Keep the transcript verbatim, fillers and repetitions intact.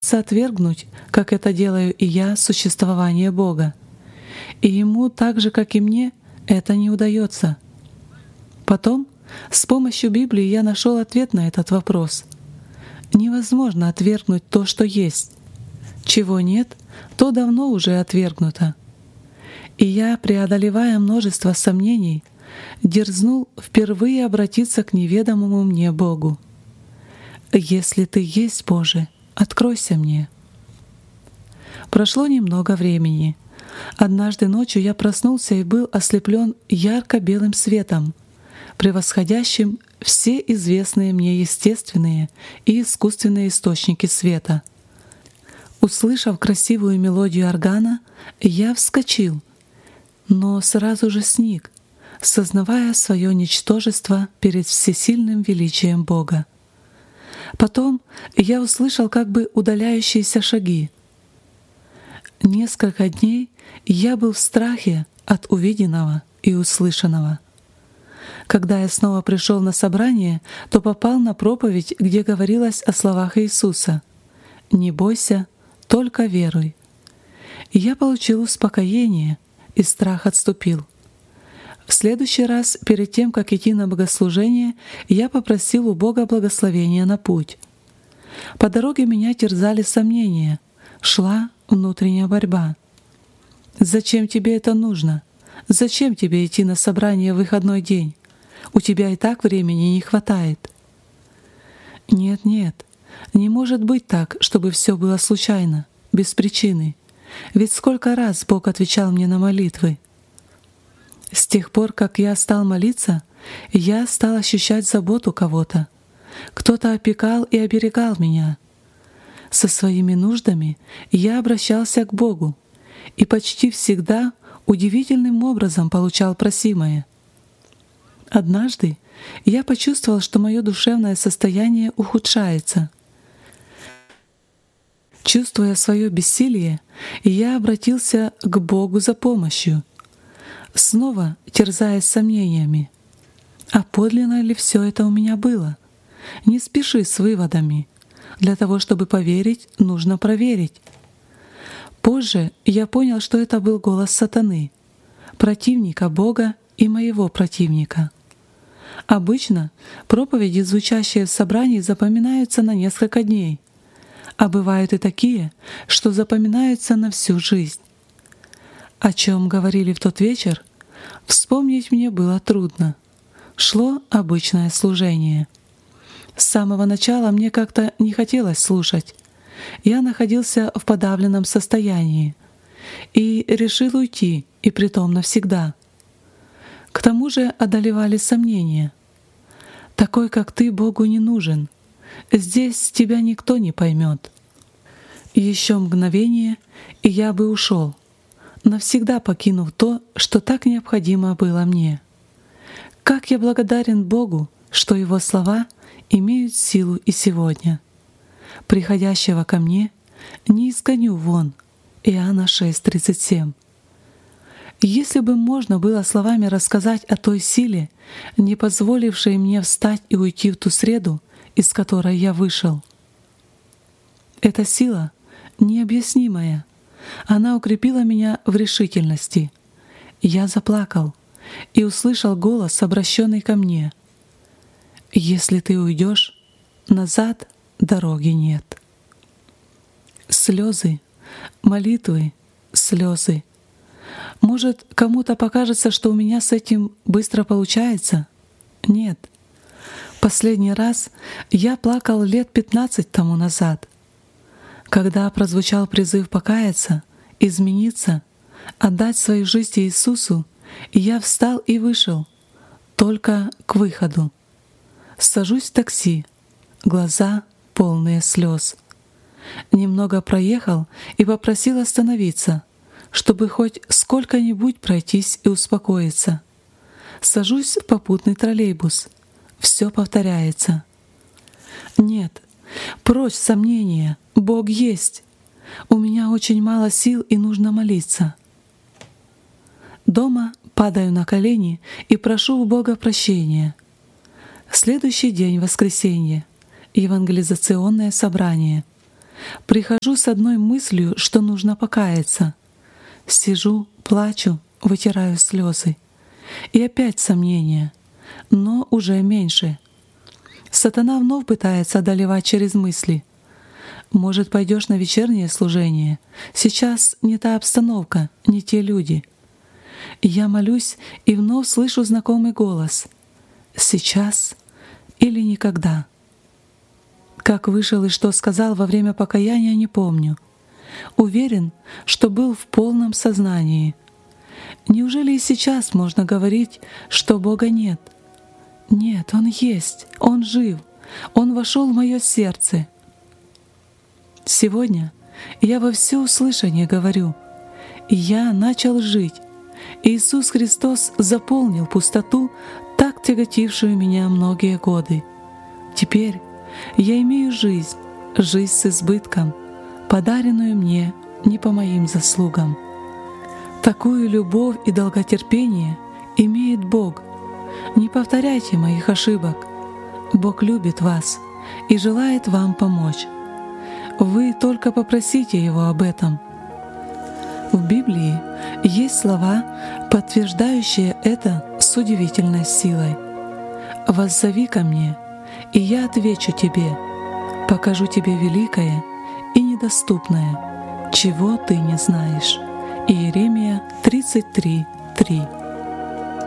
пытается отвергнуть, как это делаю и я, существование Бога. И ему, так же, как и мне, это не удается. Потом, с помощью Библии я нашел ответ на этот вопрос. Невозможно отвергнуть то, что есть. Чего нет, то давно уже отвергнуто. И я, преодолевая множество сомнений, дерзнул впервые обратиться к неведомому мне Богу. «Если Ты есть, Боже, откройся мне». Прошло немного времени. Однажды ночью я проснулся и был ослеплен ярко-белым светом, превосходящим все известные мне естественные и искусственные источники света. Услышав красивую мелодию органа, я вскочил, но сразу же сник, сознавая свое ничтожество перед всесильным величием Бога. Потом я услышал как бы удаляющиеся шаги. Несколько дней я был в страхе от увиденного и услышанного. Когда я снова пришел на собрание, то попал на проповедь, где говорилось о словах Иисуса: «Не бойся, только веруй». И я получил успокоение, и страх отступил. В следующий раз, перед тем, как идти на богослужение, я попросил у Бога благословения на путь. По дороге меня терзали сомнения, шла внутренняя борьба. «Зачем тебе это нужно? Зачем тебе идти на собрание в выходной день? У тебя и так времени не хватает». Нет, нет, не может быть так, чтобы все было случайно, без причины. Ведь сколько раз Бог отвечал мне на молитвы. С тех пор, как я стал молиться, я стал ощущать заботу кого-то. Кто-то опекал и оберегал меня. Со своими нуждами я обращался к Богу и почти всегда удивительным образом получал просимое. Однажды я почувствовал, что мое душевное состояние ухудшается. Чувствуя свое бессилие, я обратился к Богу за помощью, снова терзаясь сомнениями. А подлинно ли все это у меня было? Не спеши с выводами. Для того, чтобы поверить, нужно проверить. Позже я понял, что это был голос сатаны, противника Бога и моего противника. Обычно проповеди, звучащие в собрании, запоминаются на несколько дней, а бывают и такие, что запоминаются на всю жизнь. О чем говорили в тот вечер, вспомнить мне было трудно. Шло обычное служение. С самого начала мне как-то не хотелось слушать. Я находился в подавленном состоянии и решил уйти, и притом навсегда. К тому же одолевали сомнения. «Такой, как ты, Богу не нужен. Здесь тебя никто не поймет». Еще мгновение, и я бы ушел, навсегда покинув то, что так необходимо было мне. Как я благодарен Богу, что Его слова имеют силу и сегодня. «Приходящего ко мне не изгоню вон» Иоанна шесть тридцать семь. Если бы можно было словами рассказать о той силе, не позволившей мне встать и уйти в ту среду, из которой я вышел. Эта сила необъяснимая. Она укрепила меня в решительности. Я заплакал и услышал голос, обращенный ко мне: «Если ты уйдешь, назад дороги нет». Слезы, молитвы, слезы. Может, кому-то покажется, что у меня с этим быстро получается? Нет. Последний раз я плакал лет пятнадцать тому назад. Когда прозвучал призыв покаяться, измениться, отдать свою жизнь Иисусу, я встал и вышел, только к выходу. Сажусь в такси, глаза полные слез. Немного проехал и попросил остановиться, чтобы хоть сколько-нибудь пройтись и успокоиться. Сажусь в попутный троллейбус. Все повторяется. Нет, прочь сомнения, Бог есть. У меня очень мало сил и нужно молиться. Дома падаю на колени и прошу у Бога прощения. Следующий день — воскресенье, евангелизационное собрание. Прихожу с одной мыслью, что нужно покаяться. Сижу, плачу, вытираю слезы. И опять сомнения, но уже меньше. Сатана вновь пытается одолевать через мысли. Может, пойдешь на вечернее служение? Сейчас не та обстановка, не те люди. Я молюсь и вновь слышу знакомый голос. Сейчас или никогда. Как вышел и что сказал во время покаяния, не помню. Уверен, что был в полном сознании. Неужели и сейчас можно говорить, что Бога нет? Нет, Он есть, Он жив, Он вошел в мое сердце. Сегодня я во всеуслышание говорю: я начал жить. Иисус Христос заполнил пустоту, так тяготившую меня многие годы. Теперь я имею жизнь, жизнь с избытком, подаренную мне не по моим заслугам. Такую любовь и долготерпение имеет Бог. Не повторяйте моих ошибок. Бог любит вас и желает вам помочь. Вы только попросите Его об этом. В Библии есть слова, подтверждающие это с удивительной силой. «Воззови ко мне, и я отвечу тебе, покажу тебе великое и недоступное, чего ты не знаешь». Иеремия тридцать три, три.